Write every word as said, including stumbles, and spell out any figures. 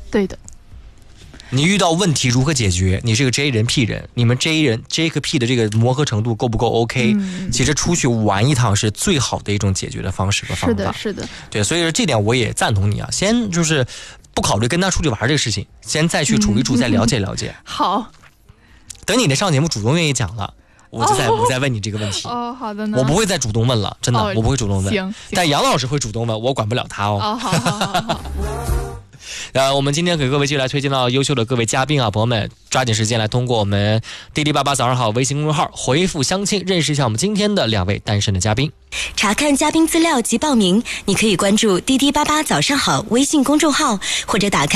对的。 你遇到问题如何解决？你是个 J 人 P 人，你们 J 人 J 和 P 的这个磨合程度够不够 OK？、嗯、其实出去玩一趟是最好的一种解决的方式和方法。 是的，是的。 对，所以说这点我也赞同你啊。先就是不考虑跟他出去玩这个事情，先再去处一处，嗯、再了解了解。 好。 等你的上节目主动愿意讲了，我就再、哦、我再问你这个问题。 哦，好的呢。 我不会再主动问了，真的， 哦、 我不会主动问。 行。 但杨老师会主动问，我管不了他哦。 哦，好好好好。 呃，我们今天给各位继续来推荐到优秀的各位嘉宾啊，朋友们抓紧时间来通过我们滴滴八八早上好微信公众号回复相亲，认识一下我们今天的两位单身的嘉宾。 查看嘉宾资料及报名，你可以关注滴滴八八早上好微信公众号，或者打开